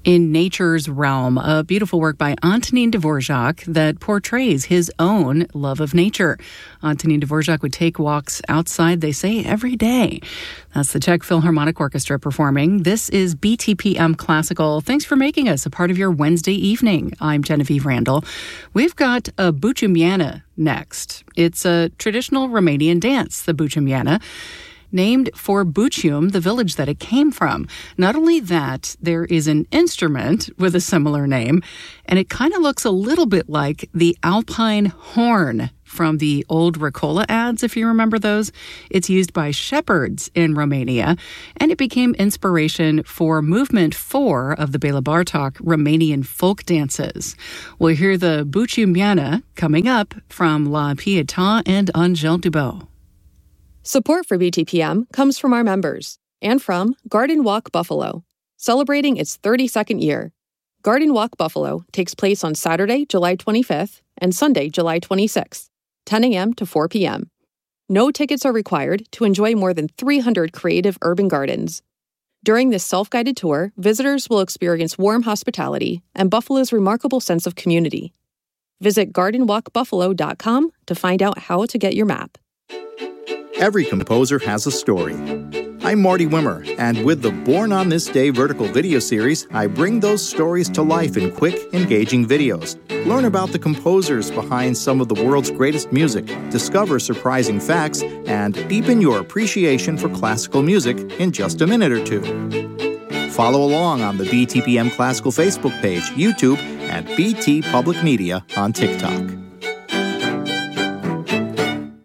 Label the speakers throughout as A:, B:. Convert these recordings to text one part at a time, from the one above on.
A: In Nature's Realm, a beautiful work by Antonin Dvorak that portrays his own love of nature. Antonin Dvorak would take walks outside, they say, every day. That's the Czech Philharmonic Orchestra performing. This is BTPM Classical. Thanks for making us a part of your Wednesday evening. I'm Genevieve Randall. We've got a Buciumiana next. It's a traditional Romanian dance, the Buciumiana, named for Bucium, the village that it came from. Not only that, there is an instrument with a similar name, and it kind of looks a little bit like the Alpine horn from the old Ricola ads, if you remember those. It's used by shepherds in Romania, and it became inspiration for Movement 4 of the Bela Bartok Romanian folk dances. We'll hear the Buciumiana coming up from La Pietà and Angèle Dubau.
B: Support for BTPM comes from our members and from Garden Walk Buffalo, celebrating its 32nd year. Garden Walk Buffalo takes place on Saturday, July 25th and Sunday, July 26th, 10 a.m. to 4 p.m. No tickets are required to enjoy more than 300 creative urban gardens. During this self-guided tour, visitors will experience warm hospitality and Buffalo's remarkable sense of community. Visit gardenwalkbuffalo.com to find out how to get your map.
C: Every composer has a story. I'm Marty Wimmer, and with the Born on This Day vertical video series, I bring those stories to life in quick, engaging videos. Learn about the composers behind some of the world's greatest music, discover surprising facts, and deepen your appreciation for classical music in just a minute or two. Follow along on the BTPM Classical Facebook page, YouTube, and BT Public Media on TikTok.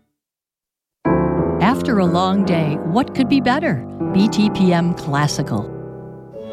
D: After a long day, what could be better? BTPM Classical.